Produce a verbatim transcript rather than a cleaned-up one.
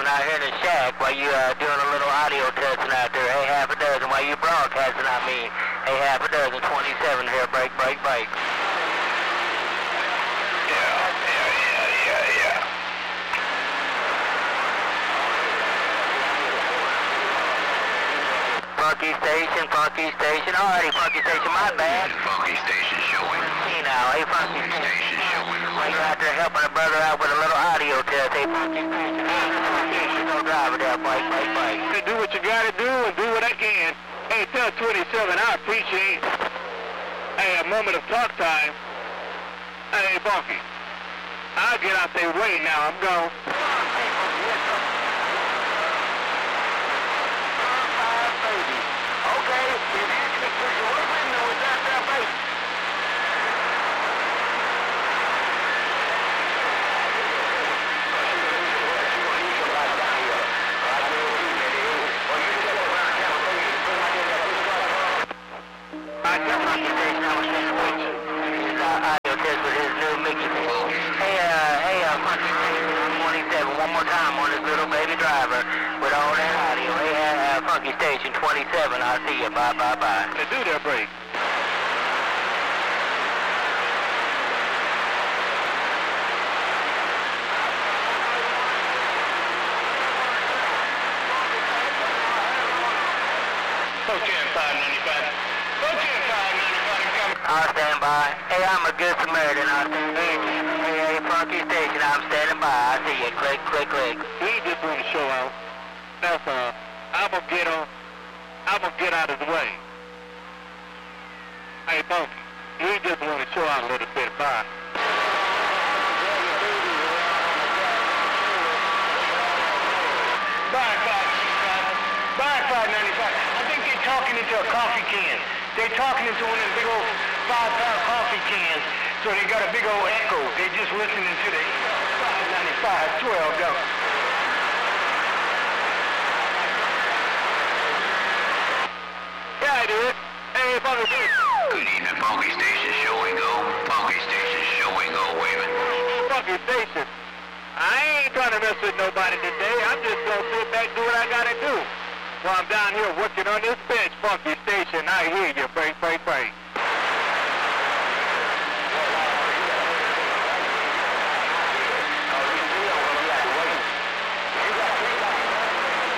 twenty-seven out here in the shack while you uh, doing a little audio testing out there. Hey, half a dozen while you broadcasting, I mean. Hey, half a dozen, twenty-seven here, break, break, break. Yeah, yeah, yeah, yeah, yeah. Funky Station, Funky Station. Alrighty, Funky Station, my bad. Funky Station showing. See now, hey, Funky Station showing. While you out there helping a brother out with a little audio test, hey, Funky Station. Hey, no driver there, bike, bike, bike. Do what you gotta do and do what I can. Hey, tell twenty-seven, I appreciate, hey, a moment of talk time. Hey, Funky, I'll get out their way now. I'm gone. Okay, if you can put your work in there with that, that baby. I got Funky Station, I was saying, his uh, audio test with his new Mickey. Hey, uh, hey, uh, Funky Station, twenty-seven, one more time on this little baby driver with all that audio. Hey, uh, Funky Station, twenty-seven, I'll see you, bye, bye, bye. They do their break. Okay, five ninety-five. Okay, five ninety-five, come. I'll stand by. Hey, I'm a good Samaritan. I'll stand by. Hey, hey, Funky Station, I'm standing by. I see you. Click, click, click. He just want to show out. That's all. I'm gonna get on. I'm gonna get out of the way. Hey, Funky, he just want to show out a little bit. Bye. Bye, five ninety-five. Bye, five ninety-five. I think they're talking into a coffee can. They're talking into one of them big old five-pound coffee cans, so they got a big old echo. They're just listening to the five ninety-five twelve go. Yeah, I do it. Hey, Funky Station. Good evening, Funky Station, show and go. Funky Station, show and go, waving. Funky Station. I ain't trying to mess with nobody today. I'm just gonna sit back and do what I gotta do. While I'm down here working on this bench, Funky Station, I hear you. Break, break, break.